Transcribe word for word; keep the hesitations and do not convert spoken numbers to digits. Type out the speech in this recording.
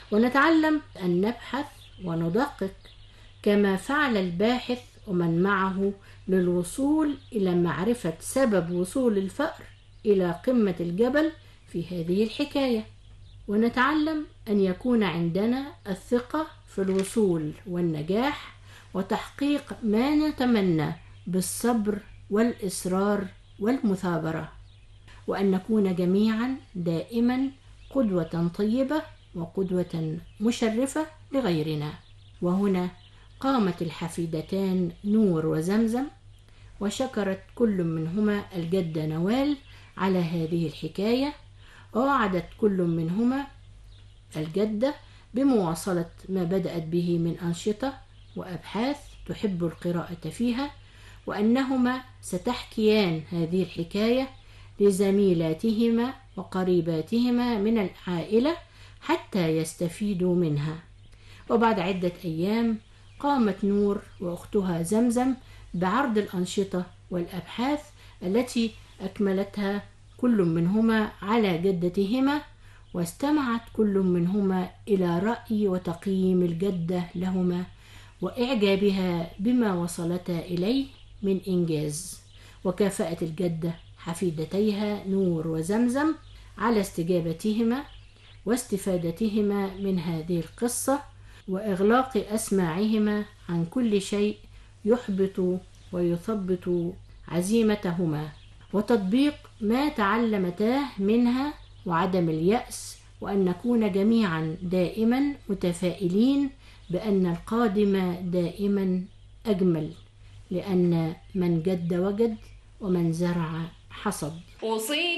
ونتعلم أن نبحث وندقق كما فعل الباحث ومن معه للوصول إلى معرفة سبب وصول الفأر إلى قمة الجبل في هذه الحكاية. ونتعلم أن يكون عندنا الثقة في الوصول والنجاح وتحقيق ما نتمنى بالصبر والإصرار والمثابرة، وأن نكون جميعا دائما قدوة طيبة وقدوة مشرفة لغيرنا. وهنا قامت الحفيدتان نور وزمزم، وشكرت كل منهما الجدة نوال على هذه الحكاية، ووعدت كل منهما الجدة بمواصلة ما بدأت به من أنشطة وأبحاث تحب القراءة فيها، وأنهما ستحكيان هذه الحكاية لزميلاتهما وقريباتهما من العائلة حتى يستفيدوا منها. وبعد عدة أيام قامت نور وأختها زمزم بعرض الأنشطة والأبحاث التي أكملتها كل منهما على جدتهما، واستمعت كل منهما إلى رأي وتقييم الجدة لهما وإعجابها بما وصلتا إليه من إنجاز. وكافأت الجدة حفيدتيها نور وزمزم على استجابتهما واستفادتهما من هذه القصة، وإغلاق أسماعهما عن كل شيء يحبط ويثبط عزيمتهما، وتطبيق ما تعلمتاه منها، وعدم اليأس، وأن نكون جميعا دائما متفائلين بأن القادم دائما أجمل، لأن من جد وجد ومن زرع حصد.